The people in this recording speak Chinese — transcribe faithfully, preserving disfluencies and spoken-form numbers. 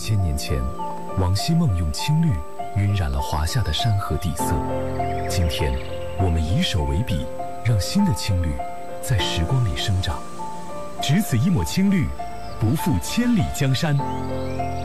千年前，王希孟用青绿晕染了华夏的山河底色。今天，我们以手为笔，让新的青绿在时光里生长。只此一抹青绿，不负千里江山。